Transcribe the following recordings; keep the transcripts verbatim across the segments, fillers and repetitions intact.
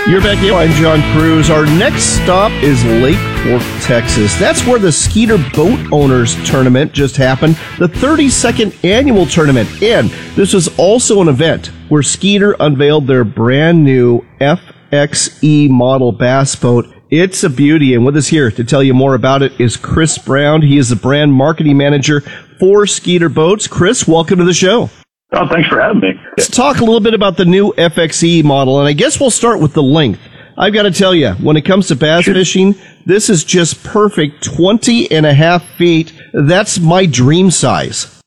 You're back here. I'm John Cruz. Our next stop is Lake Fork, Texas. That's where the Skeeter Boat Owners Tournament just happened, the thirty-second annual tournament. And this was also an event where Skeeter unveiled their brand new F X E model bass boat. It's a beauty, and with us here to tell you more about it is Chris Brown. He is the brand marketing manager for Skeeter Boats. Chris, welcome to the show. Oh, thanks for having me. Let's talk a little bit about the new F X E model, and I guess we'll start with the length. I've got to tell you, when it comes to bass fishing, this is just perfect, twenty and a half feet. That's my dream size.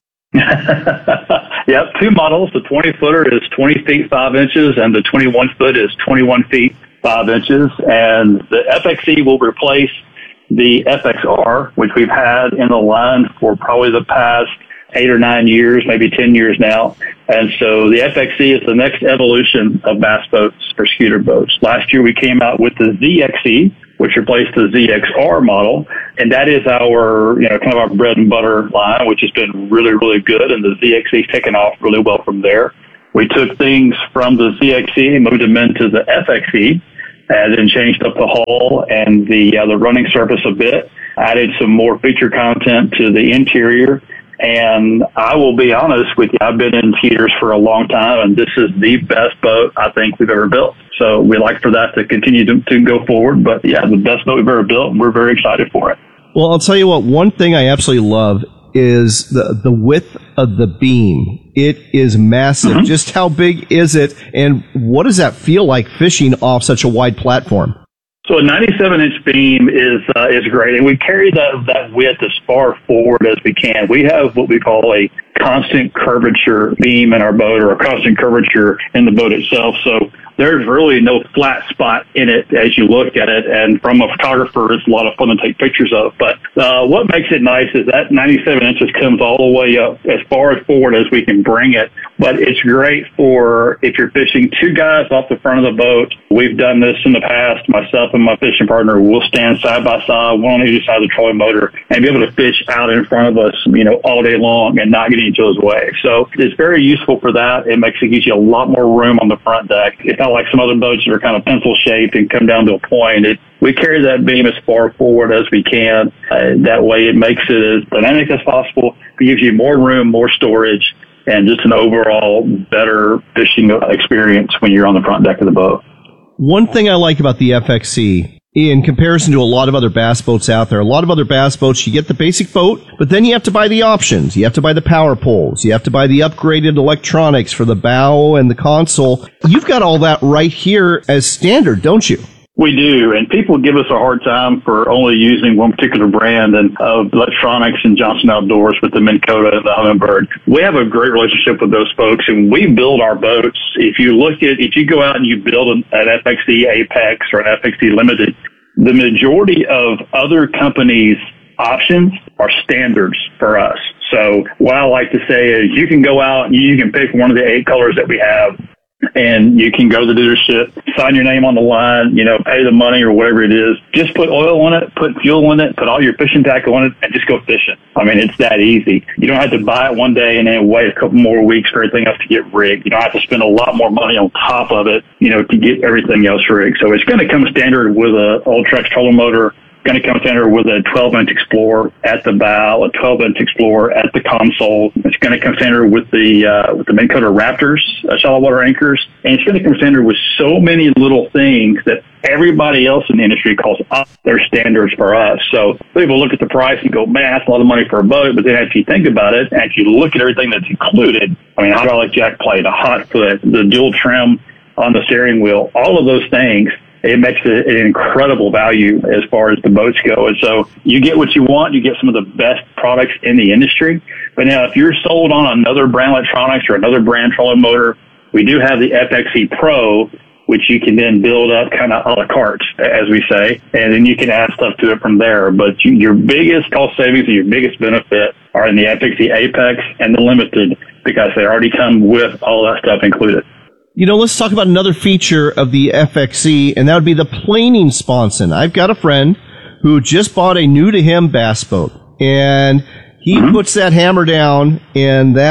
Yep, two models. The twenty-footer is twenty feet, five inches, and the twenty-one foot is twenty-one feet, five inches. And the F X E will replace the F X R, which we've had in the line for probably the past eight or nine years, maybe ten years now. And so the F X E is the next evolution of bass boats for Skeeter boats. Last year we came out with the Z X E, which replaced the Z X R model. And that is our, you know, kind of our bread and butter line, which has been really, really good. And the Z X E's taken off really well from there. We took things from the Z X E, moved them into the F X E, and then changed up the hull and the, uh, the running surface a bit, added some more feature content to the interior. And I will be honest with you, I've been in Skeeters for a long time, and this is the best boat I think we've ever built. So we like for that to continue to, to go forward. But yeah, the best boat we've ever built, and we're very excited for it. Well, I'll tell you what, one thing I absolutely love is the, the width of the beam. It is massive. Mm-hmm. Just how big is it, and what does that feel like fishing off such a wide platform? So a ninety-seven inch beam is uh, is great, and we carry that that width as far forward as we can. We have what we call a constant curvature beam in our boat, or a constant curvature in the boat itself. So there's really no flat spot in it as you look at it, and from a photographer, it's a lot of fun to take pictures of. But uh, what makes it nice is that ninety-seven inches comes all the way up as far as forward as we can bring it. But it's great for if you're fishing two guys off the front of the boat. We've done this in the past. Myself and my fishing partner will stand side by side, one on either side of the trolling motor, and be able to fish out in front of us, you know, all day long and not get each other's way. So it's very useful for that. It makes it gives you a lot more room on the front deck. It's not like some other boats that are kind of pencil shaped and come down to a point. It, we carry that beam as far forward as we can. Uh, that way it makes it as dynamic as possible. It gives you more room, more storage, and just an overall better fishing experience when you're on the front deck of the boat. One thing I like about the F X E, in comparison to a lot of other bass boats out there, a lot of other bass boats, you get the basic boat, but then you have to buy the options. You have to buy the power poles. You have to buy the upgraded electronics for the bow and the console. You've got all that right here as standard, don't you? We do, and people give us a hard time for only using one particular brand and of electronics in Johnson Outdoors with the Minn Kota and the Humminbird. We have a great relationship with those folks, and we build our boats. If you look at, if you go out and you build an, an F X E Apex or an F X E Limited, the majority of other companies' options are standards for us. So what I like to say is you can go out and you can pick one of the eight colors that we have, and you can go to the dealership, sign your name on the line, you know, pay the money or whatever it is. Just put oil on it, put fuel in it, put all your fishing tackle on it, and just go fishing. I mean, it's that easy. You don't have to buy it one day and then wait a couple more weeks for everything else to get rigged. You don't have to spend a lot more money on top of it, you know, to get everything else rigged. So it's going to come standard with a Ultrex trolling motor. Going to come standard with a twelve inch Explorer at the bow, a twelve inch Explorer at the console. It's going to come standard with the uh, with the Minn Kota Raptors uh, shallow water anchors, and it's going to come standard with so many little things that everybody else in the industry calls up their standards for us. So people look at the price and go, man, that's a lot of money for a boat. But then as you think about it, and you look at everything that's included, I mean, hydraulic jack plate, a hot foot, the dual trim on the steering wheel, all of those things, it makes it an incredible value as far as the boats go. And so you get what you want. You get some of the best products in the industry. But now if you're sold on another brand electronics or another brand trolling motor, we do have the F X E Pro, which you can then build up kind of a la carte, as we say, and then you can add stuff to it from there. But you, your biggest cost savings and your biggest benefit are in the F X E Apex and the Limited, because they already come with all that stuff included. You know, let's talk about another feature of the F X E, and that would be the planing sponson. I've got a friend who just bought a new-to-him bass boat, and he mm-hmm. puts that hammer down, and that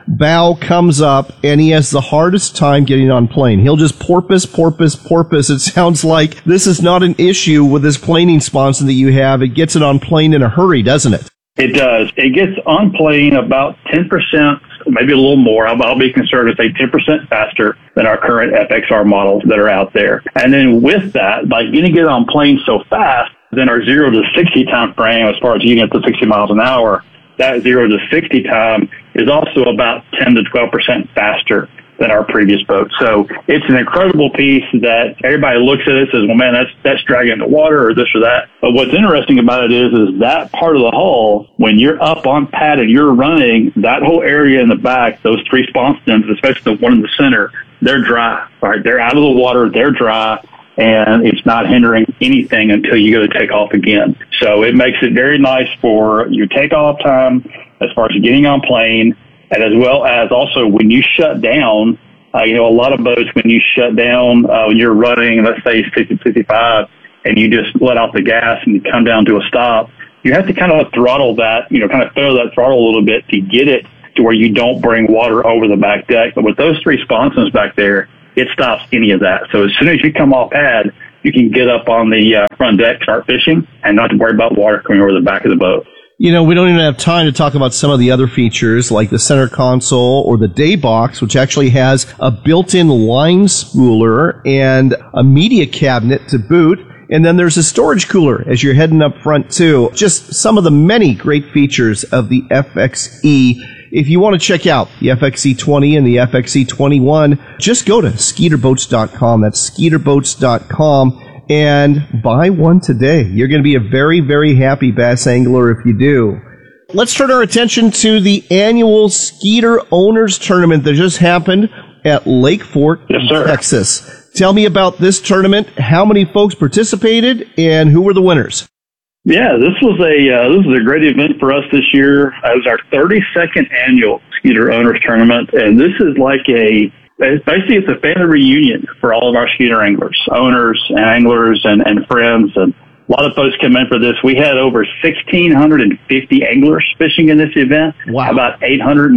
bow comes up, and he has the hardest time getting on plane. He'll just porpoise, porpoise, porpoise. It sounds like this is not an issue with this planing sponson that you have. It gets it on plane in a hurry, doesn't it? It does. It gets on plane about ten percent, maybe a little more. I'll, I'll be conservative, say ten percent faster than our current F X R models that are out there. And then with that, by getting it on plane so fast, then our zero to sixty time frame, as far as getting up to sixty miles an hour, that zero to sixty time is also about ten to twelve percent faster than our previous boat. So it's an incredible piece that everybody looks at it and says, well, man, that's, that's dragging the water or this or that. But what's interesting about it is, is that part of the hull, when you're up on pad and you're running, that whole area in the back, those three sponsons, especially the one in the center, they're dry, right? They're out of the water, they're dry, and it's not hindering anything until you go to take off again. So it makes it very nice for your takeoff time as far as getting on plane, and as well as also when you shut down, uh, you know, a lot of boats, when you shut down, uh, when you're running, let's say fifty, fifty-five, and you just let off the gas and you come down to a stop, you have to kind of throttle that, you know, kind of throw that throttle a little bit to get it to where you don't bring water over the back deck. But with those three sponsons back there, it stops any of that. So as soon as you come off pad, you can get up on the uh, front deck, start fishing, and not to worry about water coming over the back of the boat. You know, we don't even have time to talk about some of the other features like the center console or the day box, which actually has a built-in line spooler and a media cabinet to boot. And then there's a storage cooler as you're heading up front, too. Just some of the many great features of the F X E. If you want to check out the F X E twenty and the F X E twenty-one, just go to skeeter boats dot com. That's skeeter boats dot com. And buy one today. You're going to be a very, very happy bass angler if you do. Let's turn our attention to the annual Skeeter Owners Tournament that just happened at Lake Fork, yes, sir. Texas. Tell me about this tournament, how many folks participated, and who were the winners? Yeah, this was a uh, this was a great event for us this year. It was our thirty-second annual Skeeter Owners Tournament, and this is like a basically it's a family reunion for all of our Skeeter anglers, owners and anglers and, and friends. And a lot of folks come in for this. We had over one thousand six hundred fifty anglers fishing in this event. Wow. About eight hundred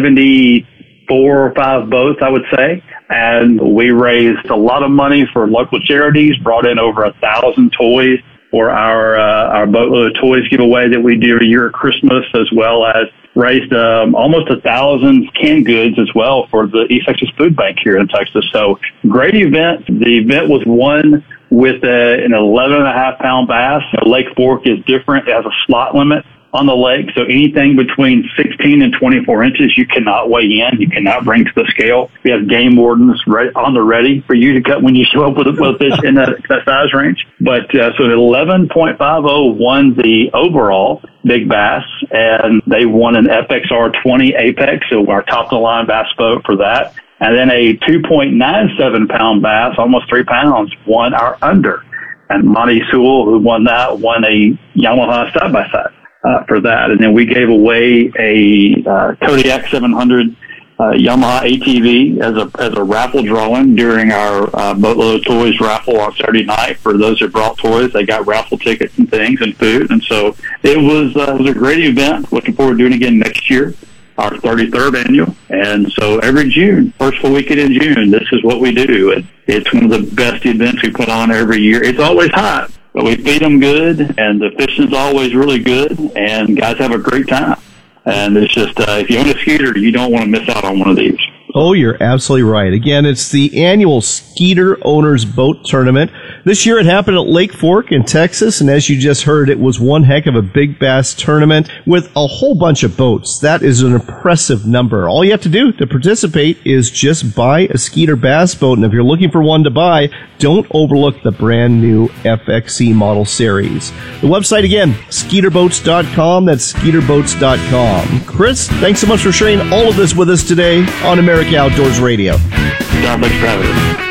seventy-four or five boats, I would say. And we raised a lot of money for local charities, brought in over a thousand toys for our, uh, our boatload of toys giveaway that we do every year at Christmas, as well as raised um, almost a thousand canned goods as well for the East Texas Food Bank here in Texas. So great event. The event was won with a, an eleven and a half pound bass. You know, Lake Fork is different. It has a slot limit on the lake. So anything between sixteen and twenty-four inches, you cannot weigh in. You cannot bring to the scale. We have game wardens right on the ready for you to cut when you show up with a, with a fish in that, that size range. But uh, so eleven point five oh won the overall big bass, and they won an F X R twenty Apex, so our top of the line bass boat for that. And then a two point nine seven pound bass, almost three pounds, won our under. And Monty Sewell, who won that, won a Yamaha side by side. Uh, for that. And then we gave away a uh, Kodiak seven hundred uh, Yamaha A T V as a as a raffle drawing during our uh, Boatload of Toys raffle on Saturday night. For those who brought toys, they got raffle tickets and things and food. And so it was, uh, it was a great event. Looking forward to doing it again next year, our thirty-third annual. And so every June, first full weekend in June, this is what we do. It, it's one of the best events we put on every year. It's always hot, but we feed them good, and the fishing's always really good, and guys have a great time. And it's just, uh, if you own a Skeeter, you don't want to miss out on one of these. Oh, you're absolutely right. Again, it's the annual Skeeter Owners Boat Tournament. This year it happened at Lake Fork in Texas, and as you just heard, it was one heck of a big bass tournament with a whole bunch of boats. That is an impressive number. All you have to do to participate is just buy a Skeeter bass boat, and if you're looking for one to buy, don't overlook the brand new F X E model series. The website again, skeeter boats dot com. That's skeeter boats dot com. Chris, thanks so much for sharing all of this with us today on America Outdoors Radio. John, thanks for having us.